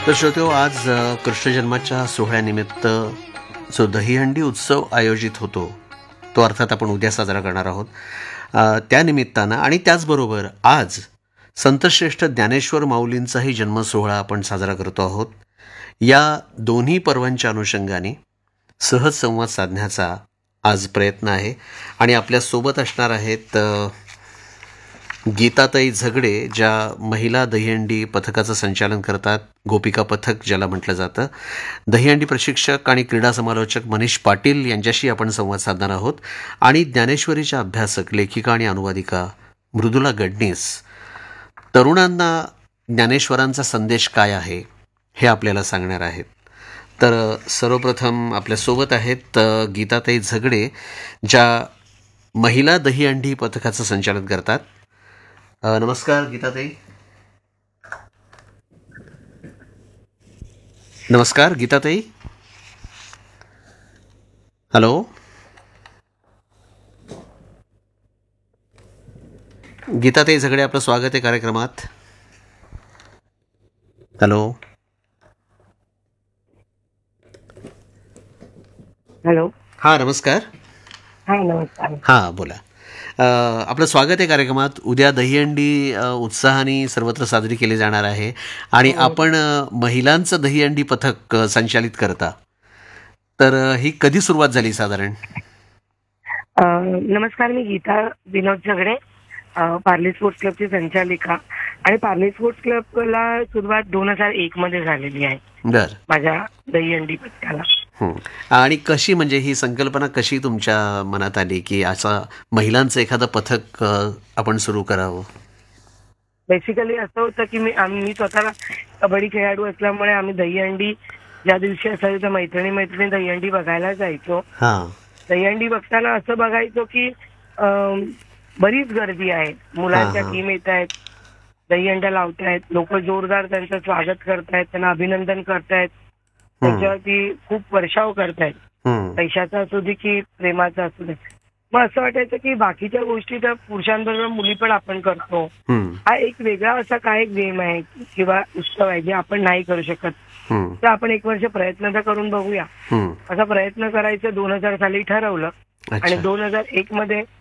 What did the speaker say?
तर श्रोत्यो, आज कृष्ण जन्माच्या सोहळ्यानिमित्त जो दहीहंडी उत्सव आयोजित होतो तो अर्थात आपण उद्या साजरा करणार आहोत. त्यानिमित्तानं आणि त्याचबरोबर आज संतश्रेष्ठ ज्ञानेश्वर माऊलींचाही जन्मसोहळा आपण साजरा करतो आहोत. या दोन्ही पर्वांच्या अनुषंगाने सहज संवाद साधण्याचा आज प्रयत्न आहे आणि आपल्यासोबत असणार आहेत गीताताई झगडे, ज्या महिला दहीहंडी पथकाचं संचालन करतात. गोपिका पथक ज्याला म्हटलं जातं. दहीहंडी प्रशिक्षक आणि क्रीडा समालोचक मनीष पाटील यांच्याशी आपण संवाद साधणार आहोत. आणि ज्ञानेश्वरीच्या अभ्यासक, लेखिका आणि अनुवादिका मृदुला गडणीस तरुणांना ज्ञानेश्वरांचा संदेश काय आहे हे आपल्याला सांगणार आहेत. तर सर्वप्रथम आपल्यासोबत आहेत गीताताई झगडे, ज्या महिला दहीहंडी पथकाचं संचालन करतात. नमस्कार गीताताई. नमस्कार गीताताई. हॅलो गीताताई झगडे, आपलं स्वागत आहे कार्यक्रमात. Hello hello. हा नमस्कार. हा नमस्कार. हा बोला. आपलं स्वागत आहे कार्यक्रमात. उद्या दहीहंडी उत्साहाने सर्वत्र साजरी केली जाणार आहे आणि आपण महिलांचं दहीहंडी पथक संचालित करता. तर ही कधी सुरुवात झाली साधारण? नमस्कार, मी गीता विनोद झगडे, पार्ले स्पोर्ट्स क्लबची संचालिका. आणि पार्ले स्पोर्ट्स क्लबला सुरुवात 2001 मध्ये झालेली आहे. बर. माझ्या दहीहंडी पथकाला. आणि कशी, म्हणजे ही संकल्पना कशी तुमच्या मनात आली की असं महिलांचं एखादं पथक आपण सुरू करावं? बेसिकली असं होतं की मी स्वतःला कबड्डी खेळाडू असल्यामुळे आम्ही दहीहंडी ज्या दिवशी असायचो तर मैत्रिणी दहीहंडी बघायला जायचो. दहीहंडी बघताना असं बघायचो की बरीच गर्दी आहे. मुलांच्या टीम येत आहेत, दहीहंड्या लावतायत, लोक जोरदार त्यांचं स्वागत करतायत, त्यांना अभिनंदन करतायत, त्यांच्यावरती खूप वर्षाव करतायत, पैशाचा असू दे की प्रेमाचा असू दे. मग असं वाटायचं की बाकीच्या गोष्टी तर पुरुषांबरोबर मुली पण आपण करतो. हा एक वेगळा असा काय एक गेम आहे किंवा उत्सव आहे जे आपण नाही करू शकत. तर आपण एक वर्ष प्रयत्न तर करून बघूया. असा प्रयत्न करायचं 2000 साली ठरवलं आणि 2001 मध्ये